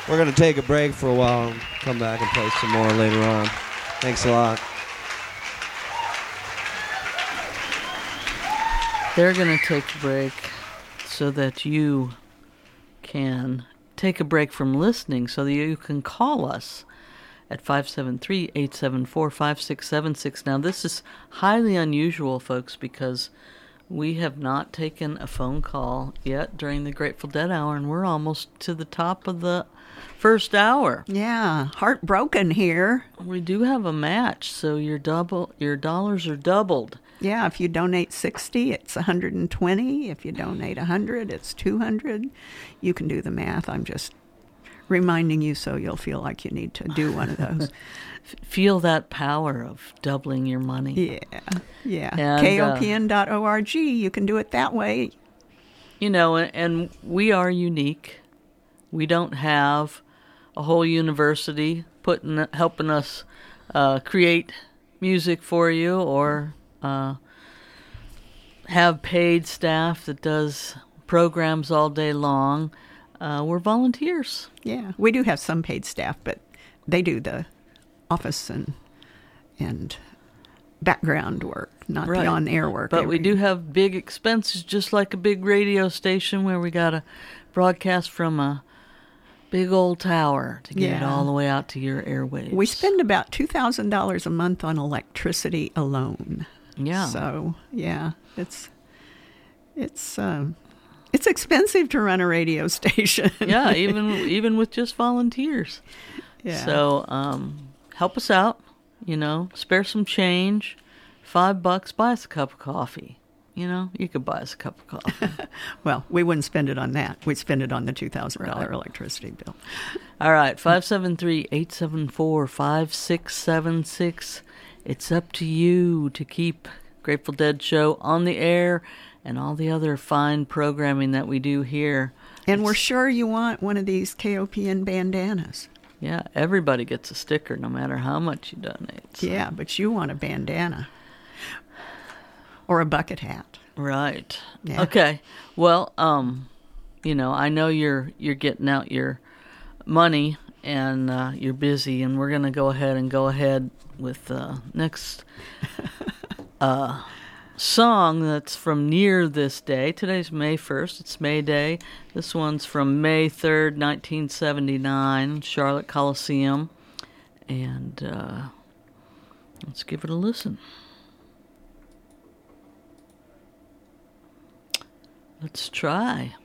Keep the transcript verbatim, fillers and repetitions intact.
We're going to take a break for a while and come back and play some more later on. Thanks a lot. They're going to take a break so that you can take a break from listening so that you can call us at five seven three, eight seven four, five six seven six. Now, this is highly unusual, folks, because we have not taken a phone call yet during the Grateful Dead hour, and we're almost to the top of the first hour. Yeah, heartbroken here. We do have a match, so your double your dollars are doubled. Yeah, if you donate sixty, it's one hundred twenty. If you donate one hundred, it's two hundred. You can do the math. I'm just reminding you so you'll feel like you need to do one of those. Feel that power of doubling your money. Yeah, yeah. And, K O P N dot org, you can do it that way. You know, and, and we are unique. We don't have a whole university putting helping us uh, create music for you, or uh, have paid staff that does programs all day long. Uh, we're volunteers. Yeah, we do have some paid staff, but they do the office and and background work, not Right. the on-air work. But Every- we do have big expenses, just like a big radio station where we got to broadcast from a big old tower to get it Yeah. all the way out to your airwaves. We spend about two thousand dollars a month on electricity alone. Yeah. So, yeah, it's it's um, it's expensive to run a radio station. Yeah, even even with just volunteers. Yeah. So um, help us out. You know, spare some change. Five bucks, buy us a cup of coffee. You know, you could buy us a cup of coffee. Well, we wouldn't spend it on that. We'd spend it on the two thousand dollars Right. electricity bill. All right, five seven three, eight seven four, five six seven six. It's up to you to keep Grateful Dead Show on the air and all the other fine programming that we do here. And we're sure you want one of these K O P N bandanas. Yeah, everybody gets a sticker no matter how much you donate. So. Yeah, but you want a bandana. Or a bucket hat. Right. Yeah. Okay. Well, um, you know, I know you're you're getting out your money and uh, you're busy, and we're gonna go ahead and go ahead with the uh, next uh, song that's from near this day. Today's May first. It's May Day. This one's from May third, nineteen seventy-nine, Charlotte Coliseum, and uh, let's give it a listen. Let's try.